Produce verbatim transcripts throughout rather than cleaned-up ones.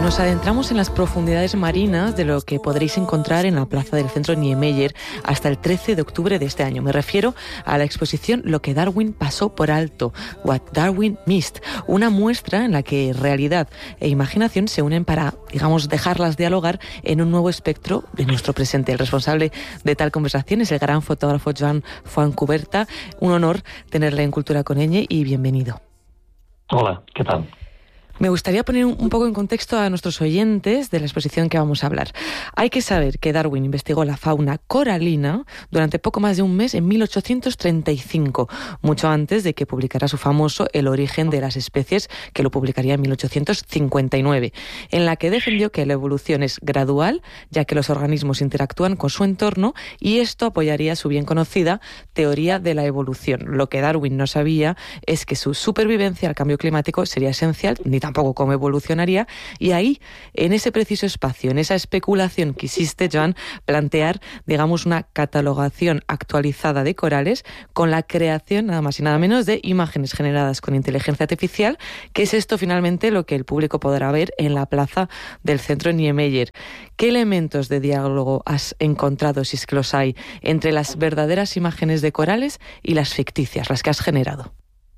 Nos adentramos en las profundidades marinas de lo que podréis encontrar en la plaza del Centro Niemeyer hasta el trece de octubre de este año. Me refiero a la exposición Lo que Darwin pasó por alto, What Darwin Missed, una muestra en la que realidad e imaginación se unen para, digamos, dejarlas dialogar en un nuevo espectro de nuestro presente. El responsable de tal conversación es el gran fotógrafo Joan Fontcuberta. Un honor tenerle en Cultura con Ñ y bienvenido. Hola, ¿qué tal? Me gustaría poner un poco en contexto a nuestros oyentes de la exposición que vamos a hablar. Hay que saber que Darwin investigó la fauna coralina durante poco más de un mes en mil ochocientos treinta y cinco, mucho antes de que publicara su famoso El origen de las especies, que lo publicaría en mil ochocientos cincuenta y nueve, en la que defendió que la evolución es gradual, ya que los organismos interactúan con su entorno, y esto apoyaría su bien conocida teoría de la evolución. Lo que Darwin no sabía es que su supervivencia al cambio climático sería esencial, ni tampoco cómo evolucionaría, y ahí, en ese preciso espacio, en esa especulación, quisiste, Joan, plantear, digamos, una catalogación actualizada de corales con la creación, nada más y nada menos, de imágenes generadas con inteligencia artificial, que es esto finalmente lo que el público podrá ver en la plaza del Centro Niemeyer. ¿Qué elementos de diálogo has encontrado, si es que los hay, entre las verdaderas imágenes de corales y las ficticias, las que has generado?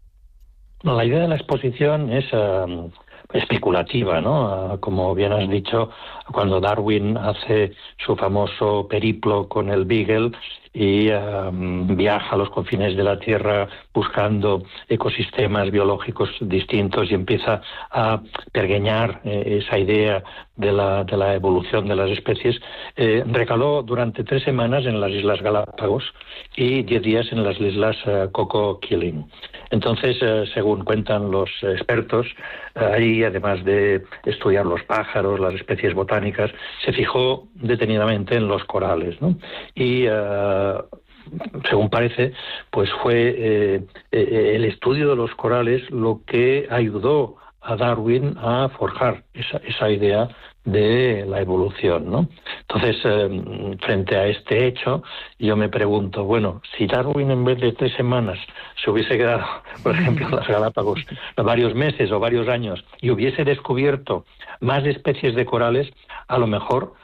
La idea de la exposición es uh, especulativa, ¿no? Uh, como bien has dicho, cuando Darwin hace su famoso periplo con el Beagle y uh, viaja a los confines de la Tierra buscando ecosistemas biológicos distintos y empieza a pergeñar eh, esa idea de la, de la evolución de las especies, eh, recaló durante tres semanas en las Islas Galápagos y diez días en las Islas uh, Cocos-Keeling. Entonces, eh, según cuentan los expertos, eh, ahí, además de estudiar los pájaros, las especies botánicas, se fijó detenidamente en los corales, ¿no? Y eh, según parece, pues fue eh, eh, el estudio de los corales lo que ayudó a Darwin a forjar esa, esa idea de la evolución, ¿no? Entonces, eh, frente a este hecho, yo me pregunto, bueno, si Darwin en vez de tres semanas se hubiese quedado, por ejemplo, en las Galápagos varios meses o varios años y hubiese descubierto más especies de corales, a lo mejor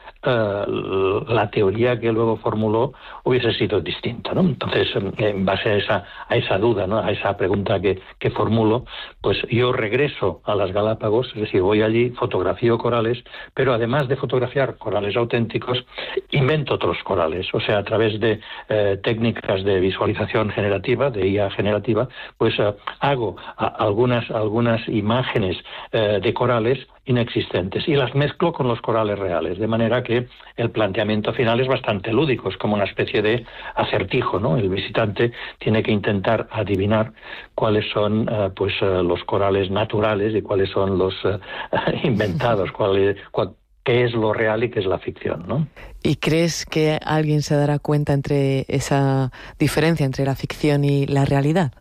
Uh, la teoría que luego formuló hubiese sido distinta, ¿no? Entonces, en base a esa, a esa duda, ¿no? A esa pregunta que, que formulo, pues yo regreso a las Galápagos, es decir, voy allí, fotografío corales, pero además de fotografiar corales auténticos, invento otros corales, o sea, a través de eh, técnicas de visualización generativa, de I A generativa, pues eh, hago a, algunas, algunas imágenes eh, de corales inexistentes y las mezclo con los corales reales, de manera que el planteamiento final es bastante lúdico, es como una especie de acertijo, ¿no? El visitante tiene que intentar adivinar cuáles son uh, pues uh, los corales naturales y cuáles son los uh, inventados, cuál es, cuál, qué es lo real y qué es la ficción, ¿no? ¿Y crees que alguien se dará cuenta entre esa diferencia entre la ficción y la realidad?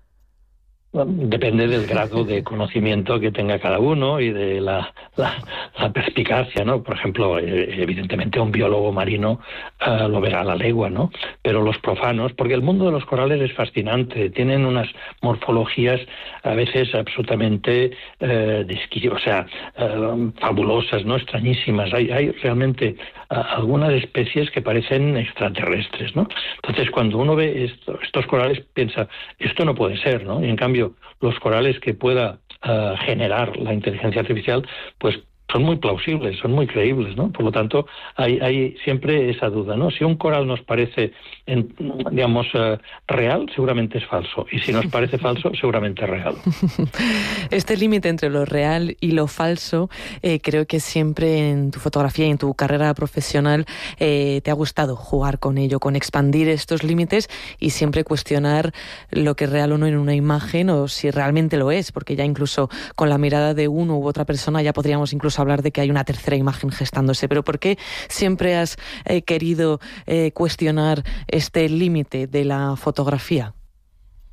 Depende del grado de conocimiento que tenga cada uno y de la, la, la perspicacia, ¿no? Por ejemplo, evidentemente un biólogo marino uh, lo verá a la legua, ¿no? Pero los profanos, porque el mundo de los corales es fascinante, tienen unas morfologías a veces absolutamente, uh, disqui- o sea, uh, fabulosas, ¿no? Extrañísimas. Hay, hay realmente uh, algunas especies que parecen extraterrestres, ¿no? Entonces, cuando uno ve esto, estos corales, piensa, esto no puede ser, ¿no? Y en cambio, los corales que pueda uh, generar la inteligencia artificial, pues son muy plausibles, son muy creíbles, ¿no? Por lo tanto, hay, hay siempre esa duda, ¿no? Si un coral nos parece, en, digamos, uh, real, seguramente es falso. Y si nos parece falso, seguramente es real. Este límite entre lo real y lo falso, eh, creo que siempre en tu fotografía y en tu carrera profesional eh, te ha gustado jugar con ello, con expandir estos límites y siempre cuestionar lo que es real o no en una imagen o si realmente lo es, porque ya incluso con la mirada de uno u otra persona ya podríamos incluso hablar de que hay una tercera imagen gestándose. Pero ¿por qué siempre has eh, querido eh, cuestionar este límite de la fotografía?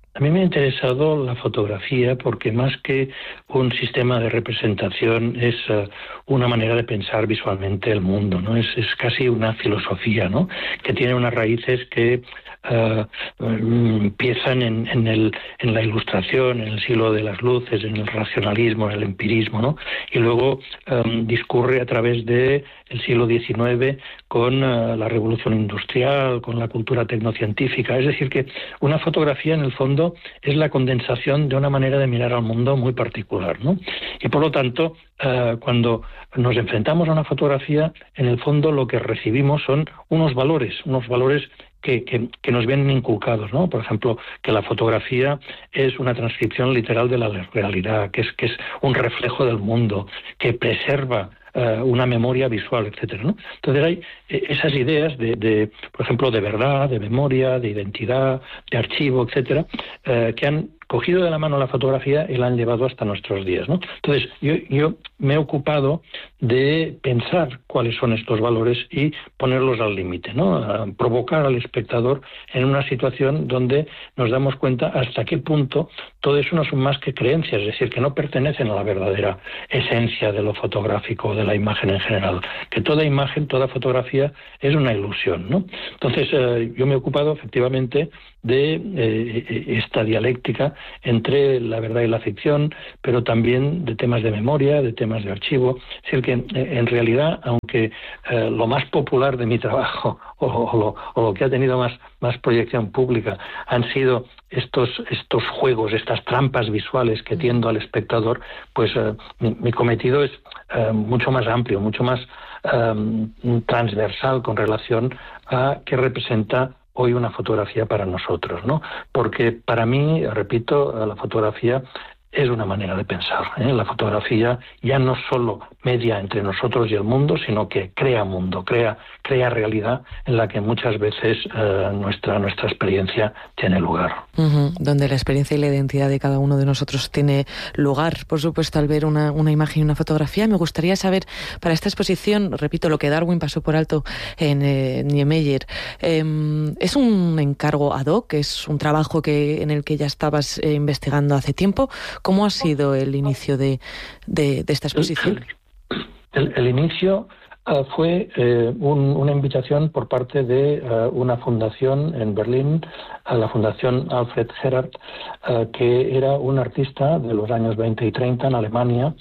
A mí me ha interesado la fotografía porque más que un sistema de representación es uh, una manera de pensar visualmente el mundo, ¿no? Es, es casi una filosofía, ¿no? Que tiene unas raíces que uh, um, empiezan en, en, el, en la Ilustración, en el siglo de las luces, en el racionalismo, en el empirismo, ¿no? Y luego um, discurre a través de el siglo diecinueve con uh, la revolución industrial, con la cultura tecnocientífica. Es decir, que una fotografía en el fondo es la condensación de una manera de mirar al mundo muy particular, ¿no? Y por lo tanto, uh, cuando nos enfrentamos a una fotografía, en el fondo lo que recibimos son unos valores, unos valores que, que, que nos vienen inculcados, ¿no? Por ejemplo, que la fotografía es una transcripción literal de la realidad, que es, que es un reflejo del mundo, que preserva Uh, una memoria visual, etcétera, ¿no? Entonces hay eh, esas ideas de, de, por ejemplo, de verdad, de memoria, de identidad, de archivo, etcétera, uh, que han cogido de la mano la fotografía y la han llevado hasta nuestros días, ¿no? Entonces yo, yo me he ocupado de pensar cuáles son estos valores y ponerlos al límite, ¿no? A provocar al espectador en una situación donde nos damos cuenta hasta qué punto todo eso no son más que creencias, es decir, que no pertenecen a la verdadera esencia de lo fotográfico, de la imagen en general, que toda imagen, toda fotografía es una ilusión, ¿no? Entonces eh, yo me he ocupado efectivamente de eh, esta dialéctica entre la verdad y la ficción, pero también de temas de memoria, de temas de archivo. Es decir, que eh, en realidad, aunque eh, lo más popular de mi trabajo o, o, lo, o lo que ha tenido más, más proyección pública han sido estos, estos juegos, estas trampas visuales que tiendo al espectador, pues eh, mi, mi cometido es eh, mucho más amplio, mucho más eh, transversal con relación a qué representa hoy una fotografía para nosotros, ¿no? Porque para mí, repito, la fotografía es una manera de pensar, ¿eh? La fotografía ya no solo media entre nosotros y el mundo, sino que crea mundo, crea, crea realidad en la que muchas veces eh, nuestra, nuestra experiencia tiene lugar. Uh-huh. Donde la experiencia y la identidad de cada uno de nosotros tiene lugar, por supuesto, al ver una, una imagen y una fotografía. Me gustaría saber, para esta exposición, repito, lo que Darwin pasó por alto en eh, Niemeyer, eh, ¿es un encargo ad hoc? ¿Es un trabajo que en el que ya estabas eh, investigando hace tiempo? ¿Cómo ha sido el inicio de, de, de esta exposición? El, el, el inicio uh, fue uh, un, una invitación por parte de uh, una fundación en Berlín, uh, la Fundación Alfred Gerhard, uh, que era un artista de los años veinte y treinta en Alemania,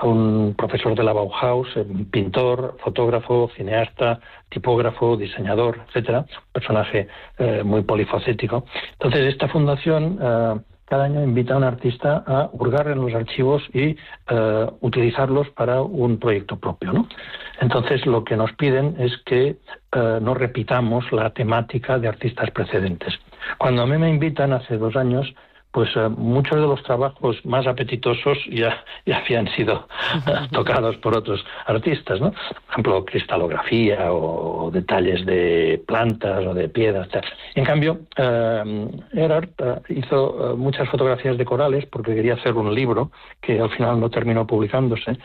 un profesor de la Bauhaus, un pintor, fotógrafo, cineasta, tipógrafo, diseñador, etcétera, un personaje uh, muy polifacético. Entonces esta fundación uh, cada año invita a un artista a hurgar en los archivos y uh, utilizarlos para un proyecto propio, ¿no? Entonces lo que nos piden es que uh, no repitamos la temática de artistas precedentes. Cuando a mí me invitan hace dos años, pues uh, muchos de los trabajos más apetitosos ya, ya habían sido uh, tocados por otros artistas, ¿no? Por ejemplo, cristalografía o, o detalles de plantas o de piedras. Tal. En cambio, uh, Erhard uh, hizo uh, muchas fotografías de corales porque quería hacer un libro que al final no terminó publicándose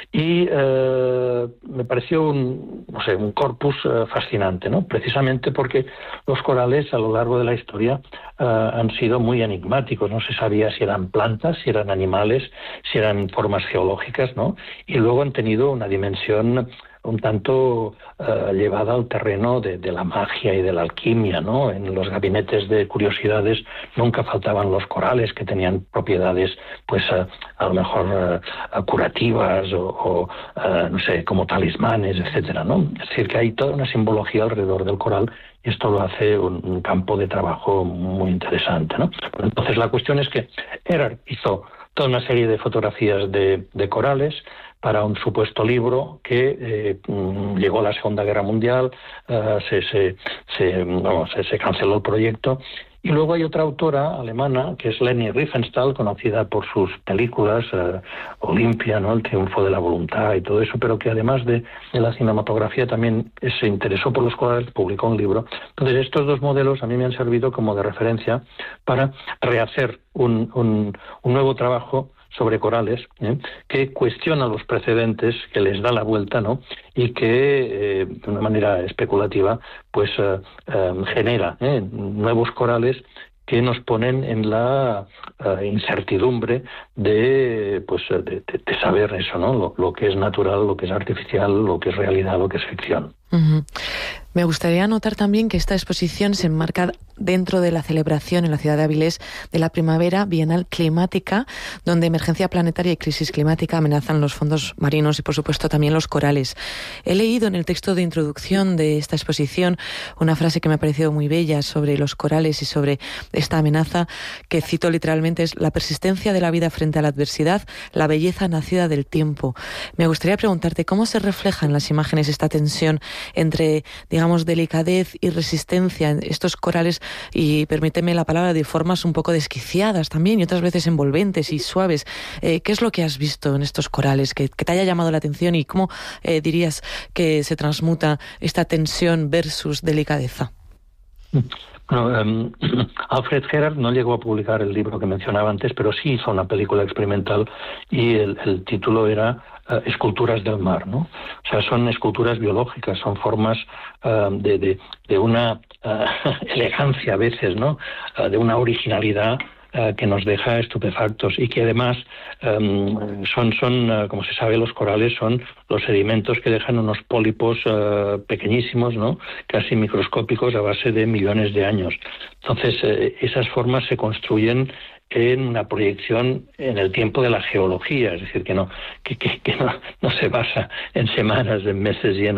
y uh, me pareció un, no sé, un corpus uh, fascinante, ¿no? Precisamente porque los corales a lo largo de la historia uh, han sido muy enigmáticos. No se sabía si eran plantas, si eran animales, si eran formas geológicas, ¿no? Y luego han tenido una dimensión un tanto uh, llevada al terreno de, de la magia y de la alquimia, ¿no? En los gabinetes de curiosidades nunca faltaban los corales que tenían propiedades, pues uh, a lo mejor uh, curativas o, o uh, no sé, como talismanes, etcétera, ¿no? Es decir, que hay toda una simbología alrededor del coral y esto lo hace un, un campo de trabajo muy interesante, ¿no? Entonces la cuestión es que Erhard hizo toda una serie de fotografías de, de corales para un supuesto libro que eh, llegó a la Segunda Guerra Mundial, uh, se, se, se, vamos, se, se canceló el proyecto. Y luego hay otra autora alemana, que es Leni Riefenstahl, conocida por sus películas, uh, Olimpia, ¿no? El triunfo de la voluntad y todo eso, pero que además de, de la cinematografía también se interesó por los corales, publicó un libro. Entonces estos dos modelos a mí me han servido como de referencia para rehacer un, un, un nuevo trabajo sobre corales, ¿eh? que cuestiona los precedentes, que les da la vuelta, ¿no? Y que eh, de una manera especulativa pues eh, eh, genera ¿eh? nuevos corales que nos ponen en la uh, incertidumbre de, pues, de, de, de saber eso, ¿no? Lo, lo que es natural, lo que es artificial, lo que es realidad, lo que es ficción. Uh-huh. Me gustaría anotar también que esta exposición se enmarca dentro de la celebración en la ciudad de Avilés de la Primavera Bienal Climática, donde emergencia planetaria y crisis climática amenazan los fondos marinos y, por supuesto, también los corales. He leído en el texto de introducción de esta exposición una frase que me ha parecido muy bella sobre los corales y sobre esta amenaza, que cito literalmente, es: la persistencia de la vida frente a la adversidad, la belleza nacida del tiempo. Me gustaría preguntarte cómo se refleja en las imágenes esta tensión entre, digamos, delicadez y resistencia en estos corales y, permíteme la palabra, de formas un poco desquiciadas también y otras veces envolventes y suaves. Eh, ¿Qué es lo que has visto en estos corales que, que te haya llamado la atención y cómo eh, dirías que se transmuta esta tensión versus delicadeza? Bueno, um, Alfred Gerard no llegó a publicar el libro que mencionaba antes, pero sí hizo una película experimental y el, el título era uh, Esculturas del mar, ¿no? O sea, son esculturas biológicas, son formas uh, de, de, de una uh, elegancia a veces, ¿no? Uh, de una originalidad Uh, que nos deja estupefactos y que además um, son, son uh, como se sabe, los corales son los sedimentos que dejan unos pólipos uh, pequeñísimos, ¿no? Casi microscópicos a base de millones de años. Entonces, uh, esas formas se construyen en una proyección en el tiempo de la geología, es decir, que no que, que, que no, no se basa en semanas, en meses y en